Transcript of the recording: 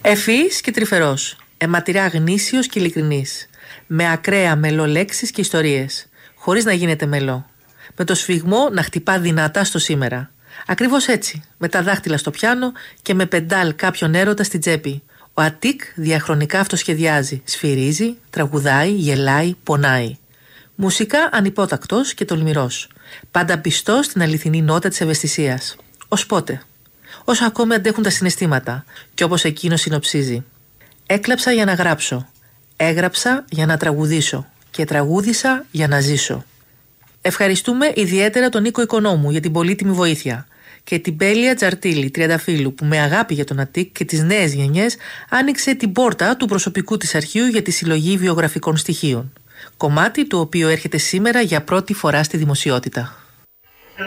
Ευφυής και τρυφερός, αιματηρά γνήσιος και ειλικρινής, με ακραία μελολέξεις και ιστορίες, χωρίς να γίνεται μελό, με το σφιγμό να χτυπά δυνατά στο σήμερα. Ακριβώς έτσι, με τα δάχτυλα στο πιάνο και με πεντάλ κάποιον έρωτα στην τσέπη. Ο Αττικ διαχρονικά αυτοσχεδιάζει, σφυρίζει, τραγουδάει, γελάει, πονάει. Μουσικά ανυπότακτος και τολμηρός, πάντα πιστός στην αληθινή νότα της ευαισθησίας. Ως πότε? Όσο ακόμη αντέχουν τα συναισθήματα, και όπως εκείνος συνοψίζει: «Έκλαψα για να γράψω, έγραψα για να τραγουδήσω και τραγούδισα για να ζήσω». Ευχαριστούμε ιδιαίτερα τον Νίκο Οικονόμου για την πολύτιμη βοήθεια και την Πέλια Τζαρτήλη Τριανταφύλου που με αγάπη για τον Αττικ και τις νέες γενιές άνοιξε την πόρτα του προσωπικού της αρχείου για τη συλλογή βιογραφικών στοιχείων. Κομμάτι το οποίο έρχεται σήμερα για πρώτη φορά στη δημοσιότητα.